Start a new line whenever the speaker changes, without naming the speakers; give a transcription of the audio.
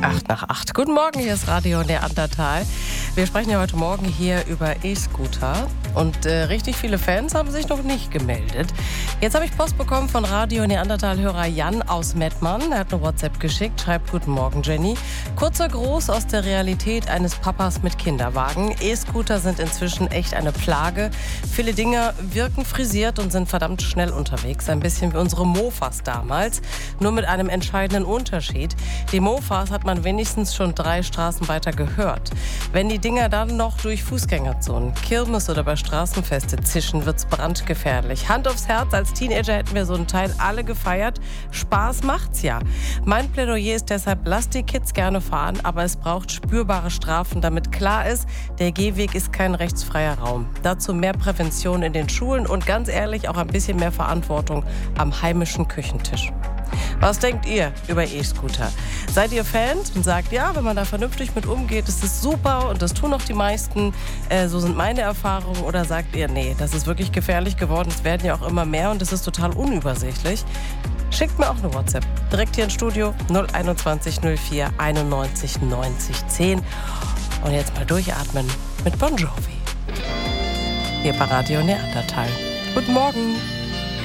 8:08. Guten Morgen, hier ist Radio Neandertal. Wir sprechen ja heute Morgen hier über E-Scooter und richtig viele Fans haben sich noch nicht gemeldet. Jetzt habe ich Post bekommen von Radio Neandertal-Hörer Jan aus Mettmann. Er hat eine WhatsApp geschickt, schreibt: Guten Morgen, Jenny. Kurzer Gruß aus der Realität eines Papas mit Kinderwagen. E-Scooter sind inzwischen echt eine Plage. Viele Dinger wirken frisiert und sind verdammt schnell unterwegs. Ein bisschen wie unsere Mofas damals, nur mit einem entscheidenden Unterschied. Die Mofas hat man wenigstens schon 3 Straßen weiter gehört. Wenn die Dinger dann noch durch Fußgängerzonen, Kirmes oder bei Straßenfeste zischen, wird's brandgefährlich. Hand aufs Herz, als Teenager hätten wir so einen Teil alle gefeiert. Spaß macht's ja. Mein Plädoyer ist deshalb: lasst die Kids gerne fahren, aber es braucht spürbare Strafen, damit klar ist, der Gehweg ist kein rechtsfreier Raum. Dazu mehr Prävention in den Schulen und ganz ehrlich auch ein bisschen mehr Verantwortung am heimischen Küchentisch. Was denkt ihr über E-Scooter? Seid ihr Fans und sagt, ja, wenn man da vernünftig mit umgeht, ist es super und das tun auch die meisten, so sind meine Erfahrungen? Oder sagt ihr, nee, das ist wirklich gefährlich geworden, es werden ja auch immer mehr und es ist total unübersichtlich? Schickt mir auch eine WhatsApp, direkt hier ins Studio, 021 04 91 90 10. Und jetzt mal durchatmen mit Bon Jovi. Hier bei Radio Neandertal. Guten Morgen.